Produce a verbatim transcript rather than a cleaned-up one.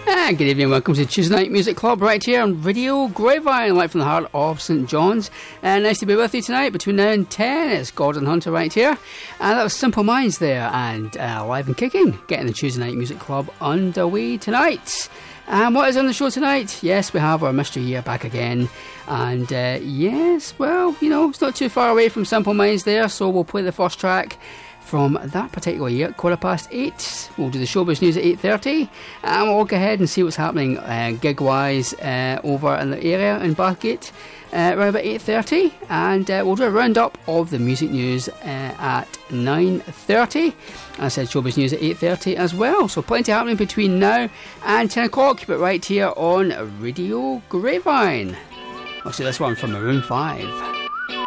And good evening, welcome to Tuesday Night Music Club right here on Radio Grapevine, live from the heart of St John's. And uh, nice to be with you tonight between now and ten. It's Gordon Hunter right here. And that was Simple Minds there, and uh, Live and Kicking, getting the Tuesday Night Music Club underway tonight. And what is on the show tonight? Yes, we have our mystery year back again. And uh, yes, well, you know, it's not too far away from Simple Minds there, so we'll play the first track from that particular year, quarter past eight. We'll do the showbiz news at eight thirty, and we'll go ahead and see what's happening uh, gig-wise uh, over in the area in Bathgate uh, around about eight thirty, and uh, we'll do a round-up of the music news uh, at nine thirty. I said showbiz news at eight thirty as well, so plenty happening between now and ten o'clock. Keep it right here on Radio Grapevine. I'll see this one from Maroon five.